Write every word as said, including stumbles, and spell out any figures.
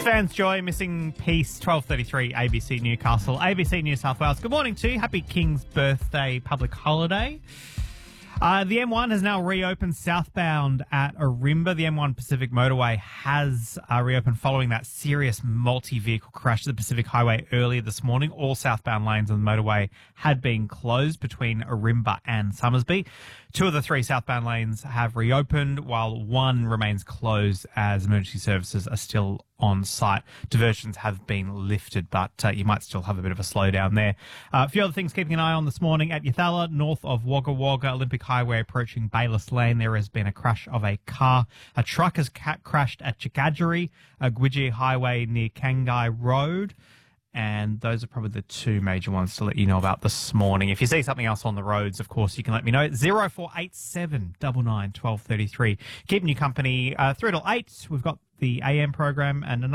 Fans Joy, Missing Piece, twelve thirty-three, A B C Newcastle, A B C New South Wales. Good morning to you. Happy King's Birthday public holiday. Uh, the M one has now reopened southbound at Ourimbah. The M one Pacific Motorway has uh, reopened following that serious multi-vehicle crash to the Pacific Highway earlier this morning. All southbound lanes on the motorway had been closed between Ourimbah and Summersby. Two of the three southbound lanes have reopened, while one remains closed as emergency services are still on site. Diversions have been lifted, but uh, you might still have a bit of a slowdown there. Uh, a few other things keeping an eye on this morning. At Yathala, north of Wagga Wagga, Olympic Highway approaching Bayliss Lane, there has been a crash of a car. A truck has ca- crashed at Chikadjeri, uh, Gwidjie Highway near Kangai Road. And those are probably the two major ones to let you know about this morning. If you see something else on the roads, of course, you can let me know. zero four eight seven nine nine one two three three. Keeping you company uh, three till eight. We've got the A M program and another